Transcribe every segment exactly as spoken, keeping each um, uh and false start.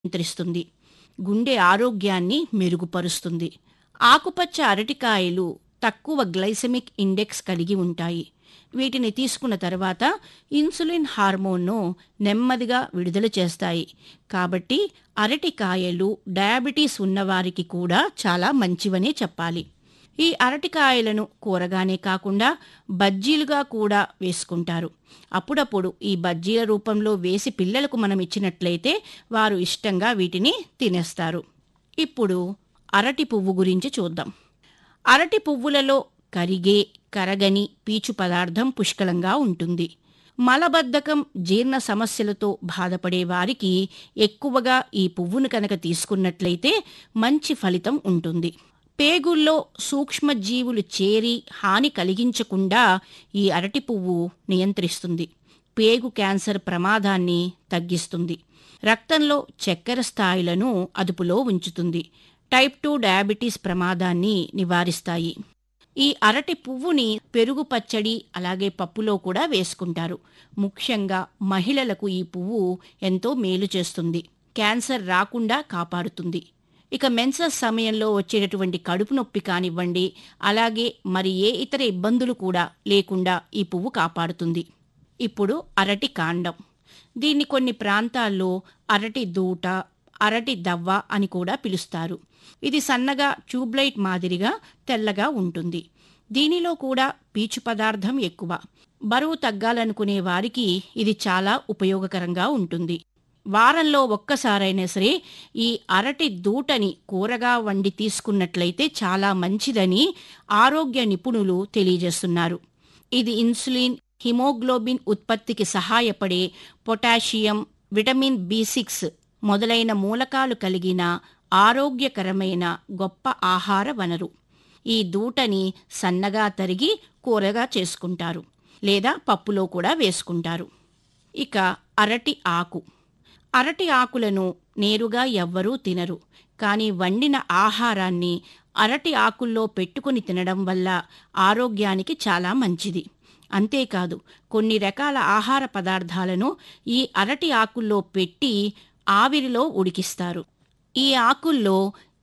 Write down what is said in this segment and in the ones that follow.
నియంత్రిస్తుంది. గుండె ఆరోగ్యాన్ని మెరుగుపరుస్తుంది. ఆకుపచ్చ అరటికాయలు తక్కువ గ్లైసెమిక్ ఇండెక్స్ కలిగి ఉంటాయి. వీటిని తీసుకున్న తర్వాత ఇన్సులిన్ హార్మోన్ను నెమ్మదిగా విడుదల చేస్తాయి. కాబట్టి అరటికాయలు డయాబెటీస్ ఉన్నవారికి కూడా చాలా మంచివనే చెప్పాలి. ఈ అరటికాయలను కూరగానే కాకుండా బజ్జీలుగా కూడా వేసుకుంటారు. అప్పుడప్పుడు ఈ బజ్జీల రూపంలో వేసి పిల్లలకు మనం ఇచ్చినట్లయితే వారు ఇష్టంగా వీటిని తినేస్తారు. ఇప్పుడు అరటి పువ్వు గురించి చూద్దాం. అరటి పువ్వులలో కరిగే కరగని పీచు పదార్థం పుష్కలంగా ఉంటుంది. మలబద్ధకం, జీర్ణ సమస్యలతో బాధపడే వారికి ఎక్కువగా ఈ పువ్వును కనుక తీసుకున్నట్లయితే మంచి ఫలితం ఉంటుంది. పేగుల్లో సూక్ష్మజీవులు చేరి హాని కలిగించకుండా ఈ అరటి పువ్వు నియంత్రిస్తుంది. పేగు క్యాన్సర్ ప్రమాదాన్ని తగ్గిస్తుంది. రక్తంలో చక్కెర స్థాయిలను అదుపులో ఉంచుతుంది. టైప్ టూ డయాబెటీస్ ప్రమాదాన్ని నివారిస్తాయి. ఈ అరటి పువ్వుని పెరుగు పచ్చడి అలాగే పప్పులో కూడా వేసుకుంటారు. ముఖ్యంగా మహిళలకు ఈ పువ్వు ఎంతో మేలు చేస్తుంది. క్యాన్సర్ రాకుండా కాపాడుతుంది. ఇక మెన్సెస్ సమయంలో వచ్చేటటువంటి కడుపు నొప్పి కానివ్వండి, అలాగే మరి ఏ ఇతర ఇబ్బందులు కూడా లేకుండా ఈ పువ్వు కాపాడుతుంది. ఇప్పుడు అరటి కాండం. దీన్ని కొన్ని ప్రాంతాల్లో అరటి దూట, అరటి దవ్వ అని కూడా పిలుస్తారు. ఇది సన్నగా ట్యూబ్లైట్ మాదిరిగా తెల్లగా ఉంటుంది. దీనిలో కూడా పీచు పదార్థం ఎక్కువ. బరువు తగ్గాలనుకునే వారికి ఇది చాలా ఉపయోగకరంగా ఉంటుంది. వారంలో ఒక్కసారైనా సరే ఈ అరటి దూటని కూరగా వండి తీసుకున్నట్లయితే చాలా మంచిదని ఆరోగ్య నిపుణులు తెలియజేస్తున్నారు. ఇది ఇన్సులిన్, హిమోగ్లోబిన్ ఉత్పత్తికి సహాయపడే పొటాషియం, విటమిన్ బి సిక్స్ మొదలైన మూలకాలు కలిగిన ఆరోగ్యకరమైన గొప్ప ఆహార వనరు. ఈ దూటని సన్నగా తరిగి కూరగా చేసుకుంటారు లేదా పప్పులో కూడా వేసుకుంటారు. ఇక అరటి ఆకు. అరటి ఆకులను నేరుగా ఎవ్వరూ తినరు. కానీ వండిన ఆహారాన్ని అరటి ఆకుల్లో పెట్టుకుని తినడం వల్ల ఆరోగ్యానికి చాలా మంచిది. అంతేకాదు కొన్ని రకాల ఆహార పదార్థాలను ఈ అరటి ఆకుల్లో పెట్టి ఆవిరిలో ఉడికిస్తారు. ఈ ఆకుల్లో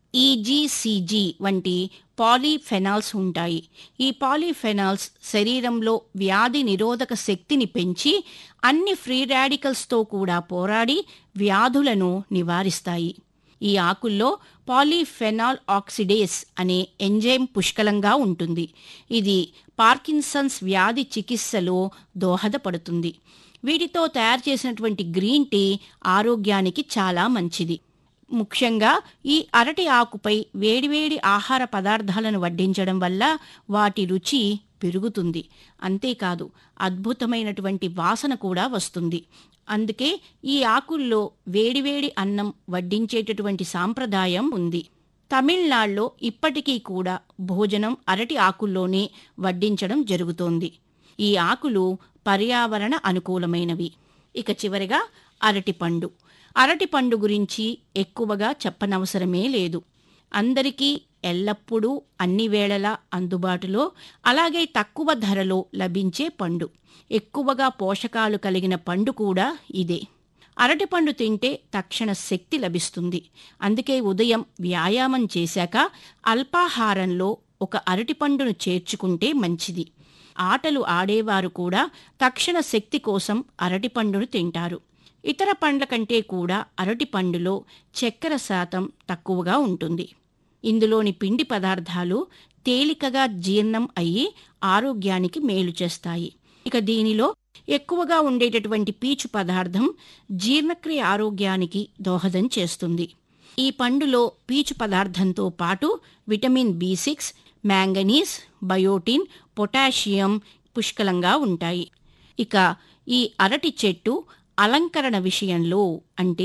ఈజీసీజీ వంటి పాలీఫెనాల్స్ ఉంటాయి. ఈ పాలీఫెనాల్స్ శరీరంలో వ్యాధి నిరోధక శక్తిని పెంచి అన్ని ఫ్రీ రాడికల్స్తో కూడా పోరాడి వ్యాధులను నివారిస్తాయి. ఈ ఆకుల్లో పాలీఫెనాల్ ఆక్సిడేస్ అనే ఎంజైమ్ పుష్కలంగా ఉంటుంది. ఇది పార్కిన్సన్స్ వ్యాధి చికిత్సలో దోహదపడుతుంది. వీటితో తయారు చేసినటువంటి గ్రీన్ టీ ఆరోగ్యానికి చాలా మంచిది. ముఖ్యంగా ఈ అరటి ఆకుపై వేడివేడి ఆహార పదార్థాలను వడ్డించడం వల్ల వాటి రుచి పెరుగుతుంది. అంతేకాదు అద్భుతమైనటువంటి వాసన కూడా వస్తుంది. అందుకే ఈ ఆకుల్లో వేడివేడి అన్నం వడ్డించేటటువంటి సాంప్రదాయం ఉంది. తమిళనాడులో ఇప్పటికీ కూడా భోజనం అరటి ఆకుల్లోనే వడ్డించడం జరుగుతోంది. ఈ ఆకులు పర్యావరణ అనుకూలమైనవి. ఇక చివరిగా అరటిపండు. అరటిపండు గురించి ఎక్కువగా చెప్పనవసరమే లేదు. అందరికీ ఎల్లప్పుడూ అన్ని వేళలా అందుబాటులో అలాగే తక్కువ ధరలో లభించే పండు. ఎక్కువగా పోషకాలు కలిగిన పండు కూడా ఇదే. అరటిపండు తింటే తక్షణ శక్తి లభిస్తుంది. అందుకే ఉదయం వ్యాయామం చేశాక అల్పాహారంలో ఒక అరటిపండును చేర్చుకుంటే మంచిది. ఆటలు ఆడేవారు కూడా తక్షణ శక్తి కోసం అరటిపండును తింటారు. ఇతర పండ్ల కంటే కూడా అరటిపండులో చక్కెర శాతం తక్కువగా ఉంటుంది. ఇందులోని పిండి పదార్థాలు తేలికగా జీర్ణం అయ్యి ఆరోగ్యానికి మేలు చేస్తాయి. ఇక దీనిలో ఎక్కువగా ఉండేటటువంటి పీచు పదార్థం జీర్ణక్రియ ఆరోగ్యానికి దోహదం చేస్తుంది. ఈ పండులో పీచు పదార్థంతో పాటు vitamin B six, manganese, biotin, potassium పుష్కలంగా ఉంటాయి. ఇక ఈ అరటి చెట్టు అలంకరణ విషయంలో అంటే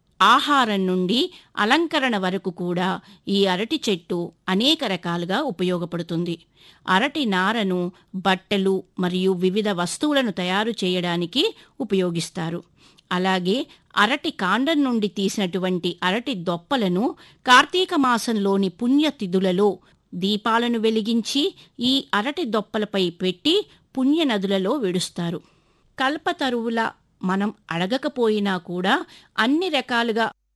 ఆహారం నుండి అలంకరణ వరకు కూడా ఈ అరటి చెట్టు అనేక రకాలుగా ఉపయోగపడుతుంది. అరటి నారను బట్టలు మరియు వివిధ వస్తువులను తయారు చేయడానికి ఉపయోగిస్తారు. అలాగే అరటి కాండం నుండి తీసినటువంటి అరటి దొప్పలను కార్తీక మాసంలోని పుణ్యతిథులలో దీపాలను వెలిగించి ఈ అరటి దొప్పలపై పెట్టి పుణ్యనదులలో విడుస్తారు. కల్పతరువుల మనం అడగకపోయినా కూడా అన్ని రకాలుగా